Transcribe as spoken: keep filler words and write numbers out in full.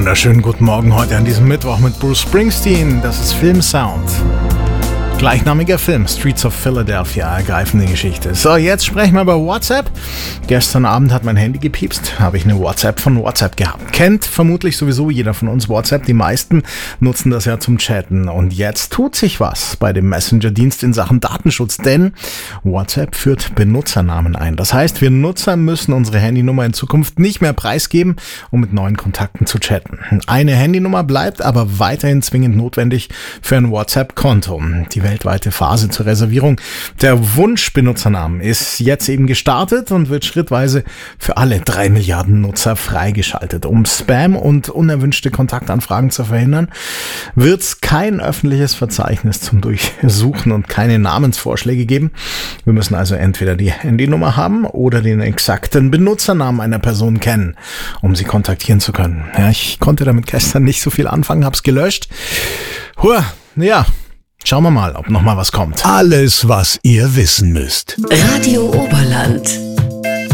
wunderschönen guten Morgen heute an diesem Mittwoch mit Bruce Springsteen. Das ist Filmsound. Gleichnamiger Film, Streets of Philadelphia, ergreifende Geschichte. So, jetzt sprechen wir über WhatsApp. Gestern Abend hat mein Handy gepiepst, habe ich eine WhatsApp von WhatsApp gehabt. Kennt vermutlich sowieso jeder von uns WhatsApp, die meisten nutzen das ja zum Chatten. Und jetzt tut sich was bei dem Messenger-Dienst in Sachen Datenschutz, denn WhatsApp führt Benutzernamen ein. Das heißt, wir Nutzer müssen unsere Handynummer in Zukunft nicht mehr preisgeben, um mit neuen Kontakten zu chatten. Eine Handynummer bleibt aber weiterhin zwingend notwendig für ein WhatsApp-Konto. Die weltweite Phase zur Reservierung der Wunschbenutzernamen ist jetzt eben gestartet und wird schrittweise für alle drei Milliarden Nutzer freigeschaltet. Um Spam und unerwünschte Kontaktanfragen zu verhindern, wird es kein öffentliches Verzeichnis zum Durchsuchen und keine Namensvorschläge geben. Wir müssen also entweder die Handynummer haben oder den exakten Benutzernamen einer Person kennen, um sie kontaktieren zu können. Ja, ich konnte damit gestern nicht so viel anfangen, hab's gelöscht. Hua, ja. Schauen wir mal, ob noch mal was kommt. Alles, was ihr wissen müsst. Radio Oberland.